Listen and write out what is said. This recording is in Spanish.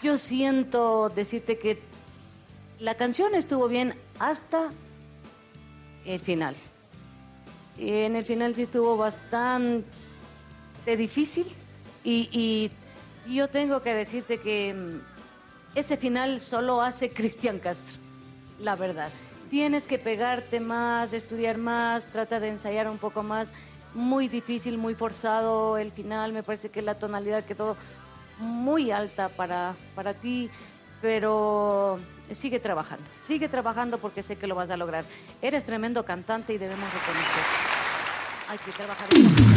Yo siento decirte que la canción estuvo bien hasta el final. Y en el final sí estuvo bastante difícil y yo tengo que decirte que ese final solo hace Cristian Castro, la verdad. Tienes que pegarte más, estudiar más, trata de ensayar un poco más. Muy difícil, muy forzado el final, me parece que la tonalidad quedó muy alta para ti, pero sigue trabajando porque sé que lo vas a lograr. Eres tremendo cantante y debemos reconocer. Hay que trabajar.